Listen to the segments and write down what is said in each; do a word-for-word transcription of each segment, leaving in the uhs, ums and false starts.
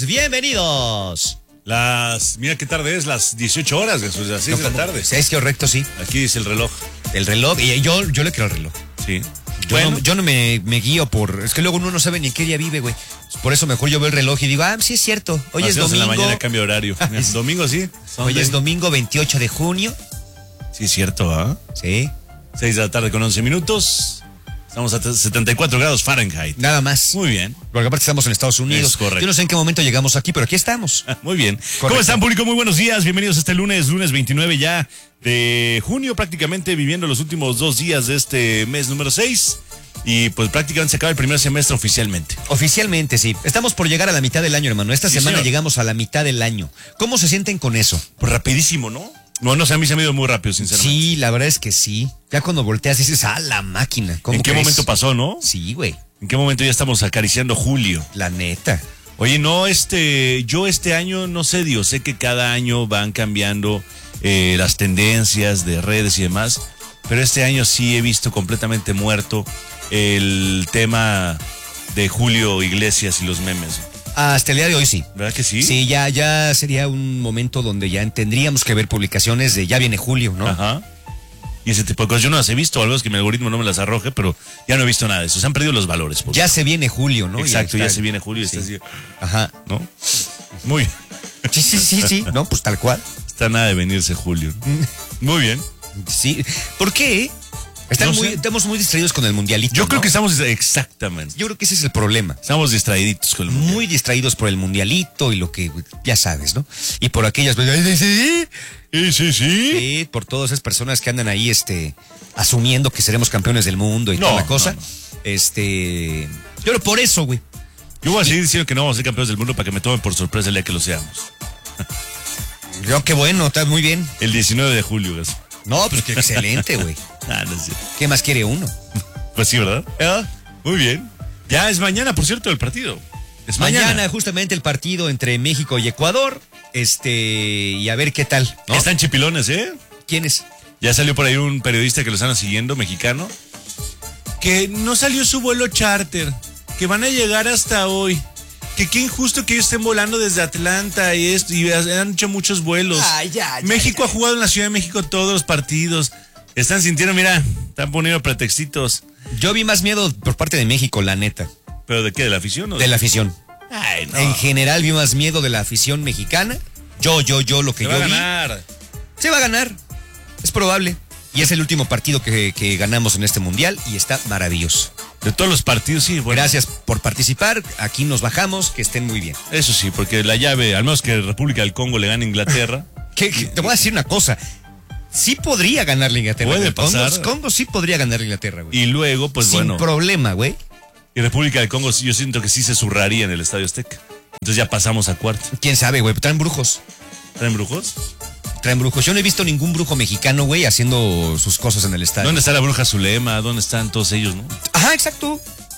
días, bienvenidos. Las, mira qué tarde es, las dieciocho horas, de las seis no, de la tarde. Es correcto, sí. Aquí dice el reloj. El reloj, y yo, yo le creo al reloj. Sí. Yo bueno. no, yo no me, me guío por... Es que luego uno no sabe ni en qué día vive, güey. Por eso mejor yo veo el reloj y digo, ah, sí es cierto. Hoy es domingo. En la mañana cambia horario. Domingo, sí. Hoy es domingo veintiocho de junio. Sí, es cierto, ¿ah? ¿eh? Sí. seis de la tarde con once minutos. Estamos a setenta y cuatro grados Fahrenheit. Nada más. Muy bien. Porque aparte estamos en Estados Unidos. Es correcto. Yo no sé en qué momento llegamos aquí, pero aquí estamos. Muy bien. Correcto. ¿Cómo están, público? Muy buenos días. Bienvenidos a este lunes, lunes veintinueve ya de junio, prácticamente viviendo los últimos dos días de este mes número seis. Y pues prácticamente se acaba el primer semestre oficialmente. Oficialmente, sí. Estamos por llegar a la mitad del año, hermano. Esta sí, semana señor. llegamos a la mitad del año. ¿Cómo se sienten con eso? Pues rapidísimo, ¿no? No, no sé, a mí se me ha ido muy rápido, sinceramente. Sí, la verdad es que sí. Ya cuando volteas dices, ah, la máquina. ¿Cómo ¿En qué crees? momento pasó, no? Sí, güey. ¿En qué momento ya estamos acariciando julio? La neta. Oye, no, este, yo este año, no sé, Dios, sé que cada año van cambiando eh, las tendencias de redes y demás, pero este año sí he visto completamente muerto el tema de Julio Iglesias y los memes. Hasta el día de hoy sí. ¿Verdad que sí? Sí, ya, ya sería un momento donde ya tendríamos que ver publicaciones de ya viene julio, ¿no? Ajá. Y ese tipo de cosas yo no las he visto, algo es que mi algoritmo no me las arroje, pero ya no he visto nada de eso. Se han perdido los valores. Ya se viene julio, ¿no? Exacto, ya, ya se viene julio. Sí. Está así, ajá. ¿no? Muy bien. Sí, sí, sí, sí. No, pues tal cual. Está nada de venirse julio. Muy bien. Sí. ¿Por qué? Están no muy, sé. Estamos muy distraídos con el mundialito. Yo creo ¿no? que estamos exactamente. Yo creo que ese es el problema. Estamos distraíditos con el mundial. Muy distraídos por el mundialito y lo que ya sabes, ¿no? Y por aquellas sí, sí, sí, sí, sí. Sí, por todas esas personas que andan ahí, este, asumiendo que seremos campeones del mundo y no, toda la cosa. No, no. Este, yo creo por eso, güey. Yo voy a seguir diciendo que no vamos a ser campeones del mundo para que me tomen por sorpresa el día que lo seamos. Yo qué bueno, está muy bien. El diecinueve de julio, eso. No, pues qué excelente, güey. Ah, no sé. ¿Qué más quiere uno? Pues sí, ¿verdad? ¿Eh? Muy bien. Ya es mañana, por cierto, el partido. Es mañana. Mañana, justamente, el partido entre México y Ecuador. Este, y a ver qué tal, ¿no? Están chipilones, ¿eh? ¿Quiénes? Ya salió por ahí un periodista que lo están siguiendo, mexicano, que no salió su vuelo charter, que van a llegar hasta hoy. Que qué injusto que ellos estén volando desde Atlanta y esto, y han hecho muchos vuelos. Ay, ya, ya, México ya. ha jugado en la Ciudad de México todos los partidos. Están sintiendo, mira, están poniendo pretextitos. Yo vi más miedo por parte de México, la neta. ¿Pero de qué? ¿De la afición? O de... de la afición. Ay, no. En general vi más miedo de la afición mexicana. Yo, yo, yo, lo que Se yo va a vi. ganar. Se va a ganar. Es probable. Y es el último partido que, que ganamos en este mundial y está maravilloso. De todos los partidos, sí. Bueno. Gracias por participar. Aquí nos bajamos. Que estén muy bien. Eso sí, porque la llave, al menos que República del Congo le gane a Inglaterra. ¿Qué, qué? Te voy a decir una cosa. Sí podría ganarle a Inglaterra. Puede pasar. Congo, Congo sí podría ganarle a Inglaterra, güey. Y luego, pues Sin bueno. Sin problema, güey. Y República del Congo, yo siento que sí se zurraría en el Estadio Azteca. Entonces ya pasamos a cuarto. ¿Quién sabe, güey? Traen brujos. ¿Traen brujos? Traen brujos. Yo no he visto ningún brujo mexicano, güey, haciendo sus cosas en el estadio. ¿Dónde está la bruja Zulema? ¿Dónde están todos ellos, no? Ajá, exacto.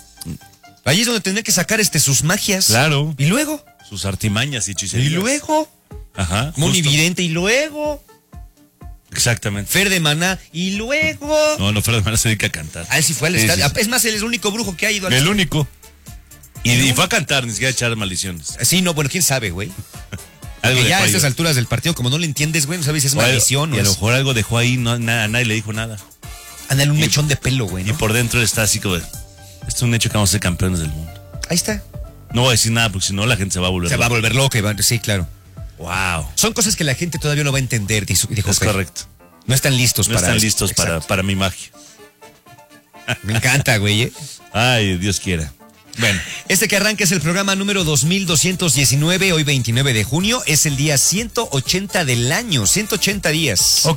Ahí es donde tendría que sacar este sus magias. Claro. ¿Y luego? Sus artimañas y hechicerías. ¿Y luego? Ajá. Monividente. ¿Y luego? Exactamente. Fer de Maná. ¿Y luego? No, no, Fer de Maná se dedica a cantar. Ah, él sí fue al sí, estadio. Sí, sí. Es más, él es el único brujo que ha ido al El estadio. único. Y, y fue a cantar, ni siquiera a echar maldiciones. Sí, no, bueno, quién sabe, güey. Algo ya a ahí, estas alturas del partido, como no le entiendes, güey, no sabes si es maldición o Y a lo es... mejor algo dejó ahí, no, nada, nadie le dijo nada. Ándale un y, mechón de pelo, güey, ¿no? Y por dentro está así como de, esto es un hecho que vamos a ser campeones del mundo. Ahí está. No voy a decir nada porque si no la gente se va a volver Se loca. va a volver loca. Va... Sí, claro. Wow. Son cosas que la gente todavía no va a entender, dijo Es Fer. correcto. No están listos no para están esto. listos para, para mi magia. Me encanta, güey, ¿eh? Ay, Dios quiera. Bueno. Este que arranca es el programa número dos mil doscientos diecinueve, hoy veintinueve de junio, es el día ciento ochenta del año, ciento ochenta días. Ok.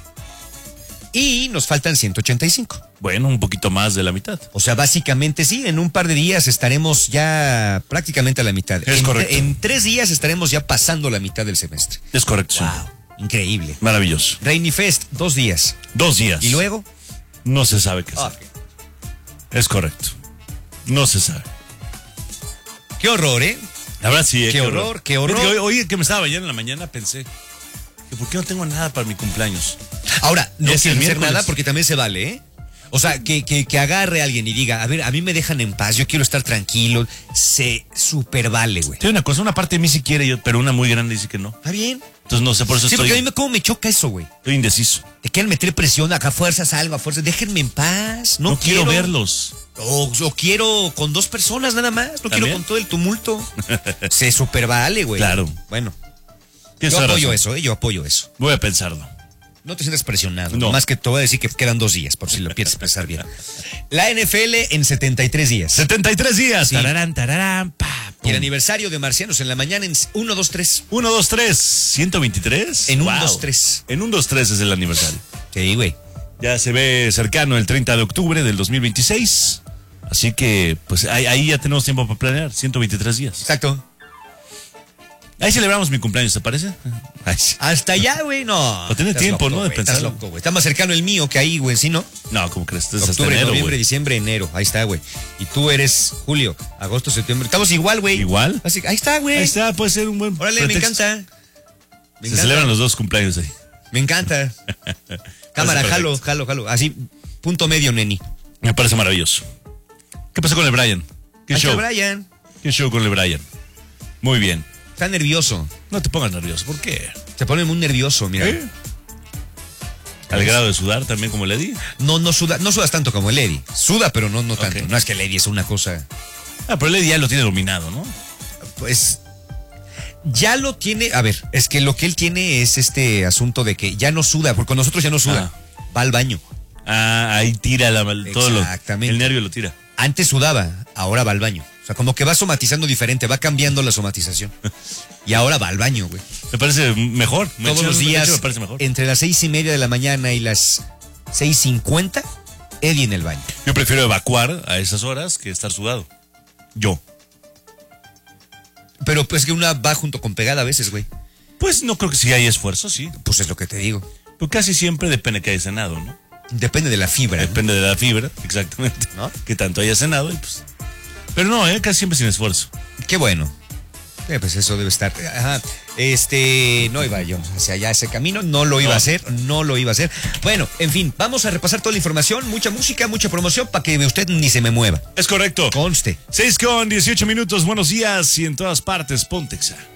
Y nos faltan ciento ochenta y cinco. Bueno, un poquito más de la mitad. O sea, básicamente sí, en un par de días estaremos ya prácticamente a la mitad. Es en, correcto. En tres días estaremos ya pasando la mitad del semestre. Es correcto. Wow, sí. increíble. Maravilloso. Rainy Fest, dos días. Dos días. ¿Y luego? No se sabe qué hacer. Okay. Es correcto. No se sabe. Qué horror, ¿eh? La verdad sí. Qué, eh, qué horror, horror, qué horror. Hoy, hoy que me estaba bañando en la mañana pensé que por qué no tengo nada para mi cumpleaños. Ahora, no es quiero el hacer miércoles. nada porque también se vale, ¿eh? O sea, que, que, que agarre a alguien y diga, a ver, a mí me dejan en paz, yo quiero estar tranquilo. Se super vale, güey. Te digo una cosa, una parte de mí sí quiere, yo, pero una muy grande dice que no. Está bien. Entonces no sé, por eso Sí, estoy, porque a mí me, cómo me choca eso, güey. estoy indeciso. Te quieren meter presión, acá a fuerzas algo, a fuerzas. Déjenme en paz. No, No, quiero, quiero verlos. O, o quiero con dos personas nada más. No ¿También? quiero con todo el tumulto. Se super vale, güey. Claro. Bueno, Tienes yo toda apoyo razón. eso, ¿eh? Yo apoyo eso. Voy a pensarlo. No te sientas presionado. No. Más que te voy a decir que quedan dos días, por si lo quieres expresar bien. La N F L en setenta y tres días. setenta y tres días. Sí. Tararán, tararán, pa, Y el pum. aniversario de Marcianos en la mañana en uno, dos, tres. uno, dos, tres. ¿ciento veintitrés? En un, Wow. dos, tres. En un, dos, tres es el aniversario. Sí, güey. Ya se ve cercano el treinta de octubre del dos mil veintiséis. Así que, pues ahí, ahí ya tenemos tiempo para planear. ciento veintitrés días. Exacto. Ahí celebramos mi cumpleaños, ¿te parece? Ay, sí. Hasta allá, güey, no. Va a tener Estás tiempo, loco, ¿no? De güey, estás pensarlo. loco, güey. Está más cercano el mío que ahí, güey, ¿sí, no? No, ¿cómo crees? Esto es hasta Octubre, enero, noviembre, güey. diciembre, enero. Ahí está, güey. Y tú eres julio, agosto, septiembre. Estamos igual, güey. ¿Igual? Así, ahí está, güey. Ahí está, puede ser un buen Órale, me pretexto. encanta. Me Se encanta. celebran los dos cumpleaños ahí. Me encanta. Cámara, Parece jalo, perfecto. jalo, jalo. Así, punto medio, neni. Me parece maravilloso. ¿Qué pasó con el Brian? ¿Qué Ahí está show? Brian. ¿Qué show con el Brian? Muy bien. Está nervioso. No te pongas nervioso. ¿Por qué? Se pone muy nervioso, mira. ¿Eh? Al grado de sudar también como le di. No, no suda, no sudas tanto como el Eddie. Suda, pero no, no tanto. Ok. No es que el Eddie es una cosa. Ah, pero el Eddie ya lo tiene dominado, ¿no? Pues ya lo tiene. A ver, es que lo que él tiene es este asunto de que ya no suda, porque con nosotros ya no suda. Va al baño. Ah, ahí tira la, todo lo, Exactamente. el nervio lo tira. Antes sudaba, ahora va al baño. O sea, como que va somatizando diferente, va cambiando la somatización. Y ahora va al baño, güey. Me parece mejor. Me Todos echo- los me días, echo, me parece mejor. entre las seis y media de la mañana y las seis cincuenta, Eddie en el baño. Yo prefiero evacuar a esas horas que estar sudado. Yo. Pero pues que una va junto con pegada a veces, güey. Pues no creo que si hay esfuerzo, sí. Pues es lo que te digo. Pero casi siempre depende que haya cenado, ¿no? Depende de la fibra. ¿no? Depende de la fibra, exactamente. ¿No? Que tanto haya cenado y pues. Pero no, ¿eh? Casi siempre sin esfuerzo. Qué bueno. Eh, pues eso debe estar. Ajá. Este, no iba yo hacia allá ese camino, no lo iba No. a hacer, no lo iba a hacer. Bueno, en fin, vamos a repasar toda la información, mucha música, mucha promoción para que usted ni se me mueva. Es correcto. Conste. seis con dieciocho minutos, buenos días y en todas partes, Pontexa.